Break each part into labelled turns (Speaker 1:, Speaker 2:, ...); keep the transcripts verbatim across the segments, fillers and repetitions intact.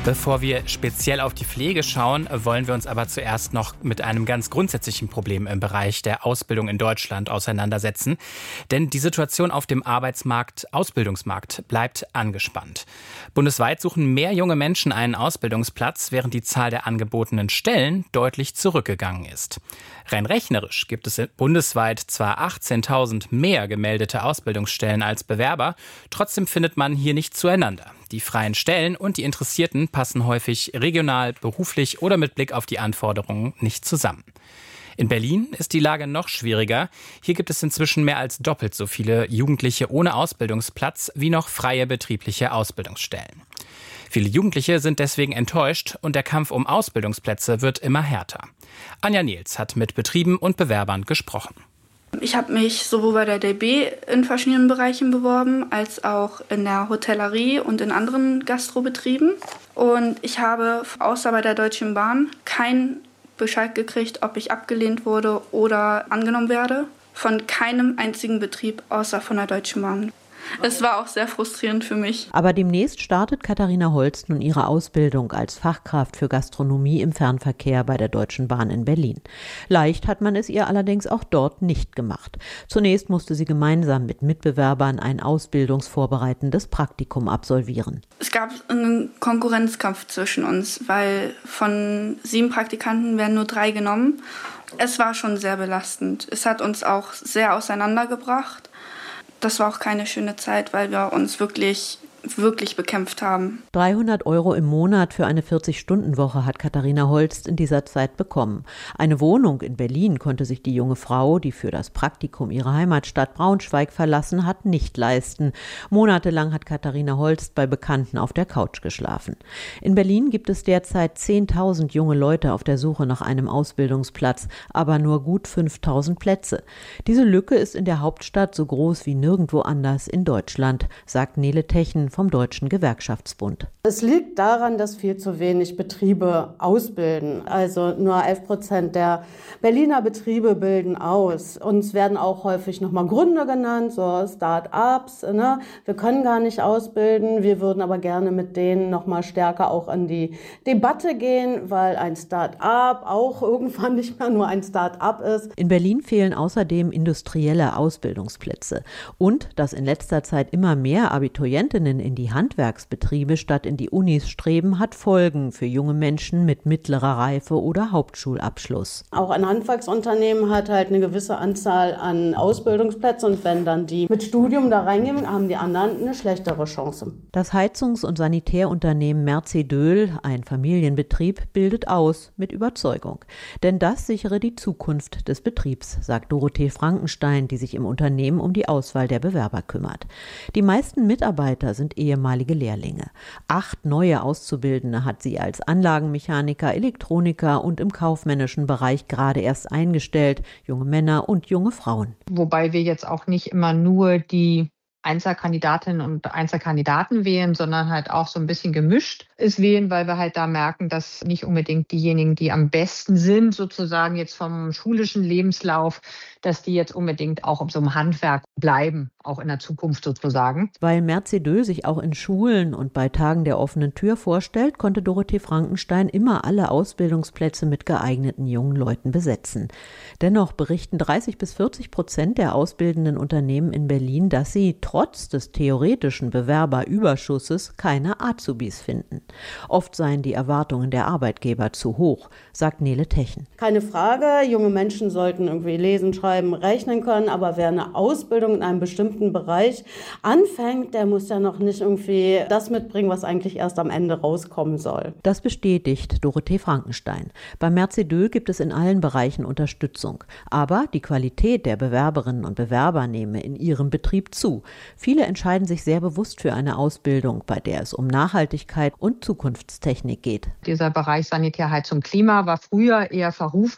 Speaker 1: Bevor wir speziell auf die Pflege schauen, wollen wir uns aber zuerst noch mit einem ganz grundsätzlichen Problem im Bereich der Ausbildung in Deutschland auseinandersetzen. Denn die Situation auf dem Arbeitsmarkt, Ausbildungsmarkt bleibt angespannt. Bundesweit suchen mehr junge Menschen einen Ausbildungsplatz, während die Zahl der angebotenen Stellen deutlich zurückgegangen ist. Rein rechnerisch gibt es bundesweit zwar achtzehntausend mehr gemeldete Ausbildungsstellen als Bewerber, trotzdem findet man hier nicht zueinander. Die freien Stellen und die Interessierten passen häufig regional, beruflich oder mit Blick auf die Anforderungen nicht zusammen. In Berlin ist die Lage noch schwieriger. Hier gibt es inzwischen mehr als doppelt so viele Jugendliche ohne Ausbildungsplatz wie noch freie betriebliche Ausbildungsstellen. Viele Jugendliche sind deswegen enttäuscht und der Kampf um Ausbildungsplätze wird immer härter. Anja Nils hat mit Betrieben und Bewerbern gesprochen.
Speaker 2: Ich habe mich sowohl bei der D B in verschiedenen Bereichen beworben, als auch in der Hotellerie und in anderen Gastrobetrieben. Und ich habe außer bei der Deutschen Bahn keinen Bescheid gekriegt, ob ich abgelehnt wurde oder angenommen werde. Von keinem einzigen Betrieb außer von der Deutschen Bahn. Es war auch sehr frustrierend für mich.
Speaker 3: Aber demnächst startet Katharina Holst nun ihre Ausbildung als Fachkraft für Gastronomie im Fernverkehr bei der Deutschen Bahn in Berlin. Leicht hat man es ihr allerdings auch dort nicht gemacht. Zunächst musste sie gemeinsam mit Mitbewerbern ein ausbildungsvorbereitendes Praktikum absolvieren.
Speaker 2: Es gab einen Konkurrenzkampf zwischen uns, weil von sieben Praktikanten werden nur drei genommen. Es war schon sehr belastend. Es hat uns auch sehr auseinandergebracht. Das war auch keine schöne Zeit, weil wir uns wirklich, wirklich bekämpft haben.
Speaker 3: dreihundert Euro im Monat für eine vierzig-Stunden-Woche hat Katharina Holst in dieser Zeit bekommen. Eine Wohnung in Berlin konnte sich die junge Frau, die für das Praktikum ihre Heimatstadt Braunschweig verlassen hat, nicht leisten. Monatelang hat Katharina Holst bei Bekannten auf der Couch geschlafen. In Berlin gibt es derzeit zehntausend junge Leute auf der Suche nach einem Ausbildungsplatz, aber nur gut fünftausend Plätze. Diese Lücke ist in der Hauptstadt so groß wie nirgendwo anders in Deutschland, sagt Nele Techen vom Deutschen Gewerkschaftsbund.
Speaker 4: Es liegt daran, dass viel zu wenig Betriebe ausbilden. Also nur elf Prozent der Berliner Betriebe bilden aus. Uns werden auch häufig nochmal Gründe genannt, so Start-ups. Ne? Wir können gar nicht ausbilden. Wir würden aber gerne mit denen nochmal stärker auch in die Debatte gehen, weil ein Start-up auch irgendwann nicht mehr nur ein Start-up ist.
Speaker 3: In Berlin fehlen außerdem industrielle Ausbildungsplätze. Und dass in letzter Zeit immer mehr Abiturientinnen in die Handwerksbetriebe statt in die Unis streben, hat Folgen für junge Menschen mit mittlerer Reife oder Hauptschulabschluss.
Speaker 4: Auch ein Handwerksunternehmen hat halt eine gewisse Anzahl an Ausbildungsplätzen und wenn dann die mit Studium da reingehen, haben die anderen eine schlechtere Chance.
Speaker 3: Das Heizungs- und Sanitärunternehmen Mercedöl, ein Familienbetrieb, bildet aus mit Überzeugung. Denn das sichere die Zukunft des Betriebs, sagt Dorothee Frankenstein, die sich im Unternehmen um die Auswahl der Bewerber kümmert. Die meisten Mitarbeiter sind ehemalige Lehrlinge. Acht neue Auszubildende hat sie als Anlagenmechaniker, Elektroniker und im kaufmännischen Bereich gerade erst eingestellt, junge Männer und junge Frauen.
Speaker 5: Wobei wir jetzt auch nicht immer nur die Einzelkandidatinnen und Einzelkandidaten wählen, sondern halt auch so ein bisschen gemischt ist wählen, weil wir halt da merken, dass nicht unbedingt diejenigen, die am besten sind, sozusagen jetzt vom schulischen Lebenslauf, dass die jetzt unbedingt auch so im Handwerk bleiben, auch in der Zukunft sozusagen.
Speaker 3: Weil Mercedöl sich auch in Schulen und bei Tagen der offenen Tür vorstellt, konnte Dorothee Frankenstein immer alle Ausbildungsplätze mit geeigneten jungen Leuten besetzen. Dennoch berichten dreißig bis vierzig Prozent der ausbildenden Unternehmen in Berlin, dass sie trotz des theoretischen Bewerberüberschusses keine Azubis finden. Oft seien die Erwartungen der Arbeitgeber zu hoch, sagt Nele Techen.
Speaker 4: Keine Frage, junge Menschen sollten irgendwie lesen, schreiben, rechnen können, aber wer eine Ausbildung in einem bestimmten Bereich anfängt, der muss ja noch nicht irgendwie das mitbringen, was eigentlich erst am Ende rauskommen soll.
Speaker 3: Das bestätigt Dorothee Frankenstein. Beim Mercedöl gibt es in allen Bereichen Unterstützung. Aber die Qualität der Bewerberinnen und Bewerber nehme in ihrem Betrieb zu. Viele entscheiden sich sehr bewusst für eine Ausbildung, bei der es um Nachhaltigkeit und Zukunftstechnik geht.
Speaker 5: Dieser Bereich Sanitär, Heizung, Klima war früher eher verrufen.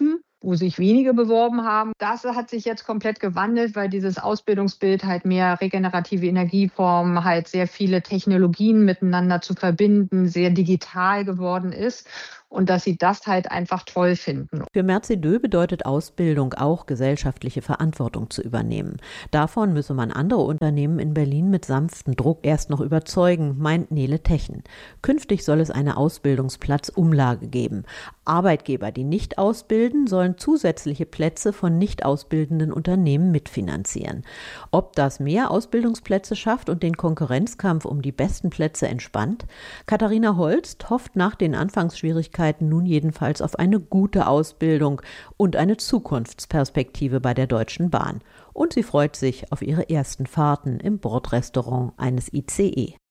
Speaker 5: wo sich wenige beworben haben. Das hat sich jetzt komplett gewandelt, weil dieses Ausbildungsbild halt mehr regenerative Energieformen, halt sehr viele Technologien miteinander zu verbinden, sehr digital geworden ist. Und dass sie das halt einfach toll finden.
Speaker 3: Für Mercedeux bedeutet Ausbildung auch, gesellschaftliche Verantwortung zu übernehmen. Davon müsse man andere Unternehmen in Berlin mit sanftem Druck erst noch überzeugen, meint Nele Techen. Künftig soll es eine Ausbildungsplatzumlage geben. Arbeitgeber, die nicht ausbilden, sollen zusätzliche Plätze von nicht ausbildenden Unternehmen mitfinanzieren. Ob das mehr Ausbildungsplätze schafft und den Konkurrenzkampf um die besten Plätze entspannt? Katharina Holst hofft nach den Anfangsschwierigkeiten nun jedenfalls auf eine gute Ausbildung und eine Zukunftsperspektive bei der Deutschen Bahn. Und sie freut sich auf ihre ersten Fahrten im Bordrestaurant eines I C E.